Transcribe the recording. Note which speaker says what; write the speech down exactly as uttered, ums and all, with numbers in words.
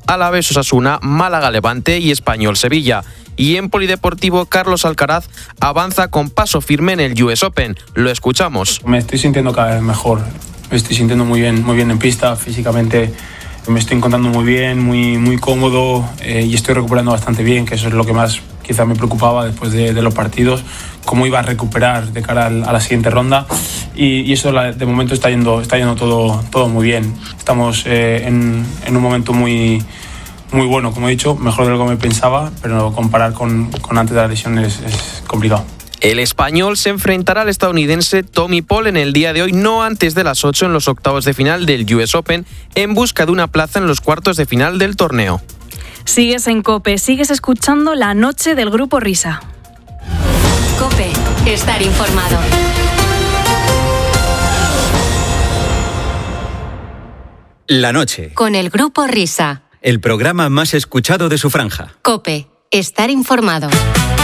Speaker 1: Alavés Osasuna, Málaga Levante y Español Sevilla. Y en polideportivo, Carlos Alcaraz avanza con paso firme en el U S Open. Lo escuchamos.
Speaker 2: Me estoy sintiendo cada vez mejor, me estoy sintiendo muy bien, muy bien en pista, físicamente me estoy encontrando muy bien, muy, muy cómodo eh, y estoy recuperando bastante bien, que eso es lo que más quizá me preocupaba después de, de los partidos, cómo iba a recuperar de cara a la siguiente ronda y, y eso de momento está yendo, está yendo todo, todo muy bien. Estamos eh, en, en un momento muy, muy bueno, como he dicho, mejor de lo que me pensaba, pero comparar con, con antes de la lesión es, es complicado.
Speaker 1: El español se enfrentará al estadounidense Tommy Paul en el día de hoy, no antes de las ocho en los octavos de final del U S Open, en busca de una plaza en los cuartos de final del torneo.
Speaker 3: Sigues en COPE, sigues escuchando La Noche del Grupo Risa.
Speaker 4: COPE, estar informado.
Speaker 5: La Noche.
Speaker 4: Con el Grupo Risa.
Speaker 5: El programa más escuchado de su franja.
Speaker 4: COPE, estar informado.